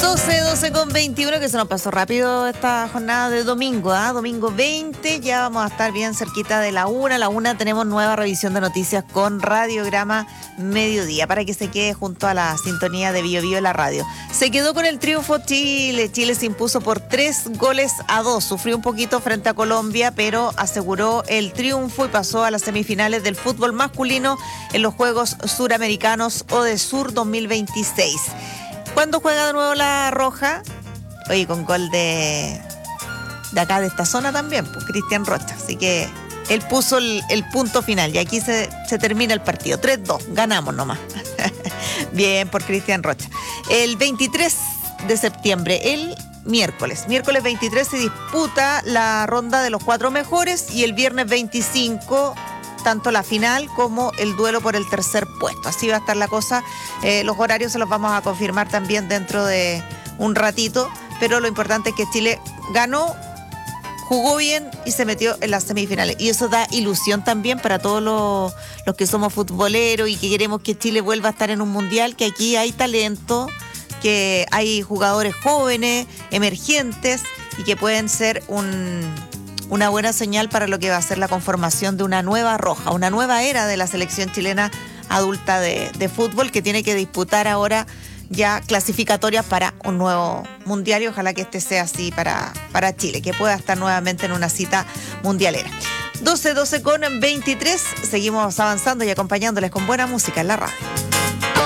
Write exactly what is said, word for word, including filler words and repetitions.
doce, doce con veintiuno, que se nos pasó rápido esta jornada de domingo, ¿ah? Domingo veinte, ya vamos a estar bien cerquita de la una. A la una tenemos nueva revisión de noticias con Radiograma Mediodía, para que se quede junto a la sintonía de Bio Bio la radio. Se quedó con el triunfo Chile. Chile se impuso por tres goles a dos. Sufrió un poquito frente a Colombia, pero aseguró el triunfo y pasó a las semifinales del fútbol masculino en los Juegos Suramericanos Odesur dos mil veintiséis. ¿Cuándo juega de nuevo la Roja? Oye, con gol de, de acá, de esta zona también, pues Cristian Rocha. Así que él puso el, el punto final y aquí se, se termina el partido. tres dos, ganamos nomás. Bien por Cristian Rocha. El veintitrés de septiembre, el miércoles. Miércoles veintitrés se disputa la ronda de los cuatro mejores y el viernes veinticinco... tanto la final como el duelo por el tercer puesto. Así va a estar la cosa. Eh, los horarios se los vamos a confirmar también dentro de un ratito, pero lo importante es que Chile ganó, jugó bien y se metió en las semifinales. Y eso da ilusión también para todos los, los que somos futboleros y que queremos que Chile vuelva a estar en un mundial, que aquí hay talento, que hay jugadores jóvenes, emergentes y que pueden ser un... una buena señal para lo que va a ser la conformación de una nueva Roja, una nueva era de la selección chilena adulta de, de fútbol, que tiene que disputar ahora ya clasificatorias para un nuevo mundial, y ojalá que este sea así para, para Chile, que pueda estar nuevamente en una cita mundialera. doce, doce con veintitrés, seguimos avanzando y acompañándoles con buena música en la radio.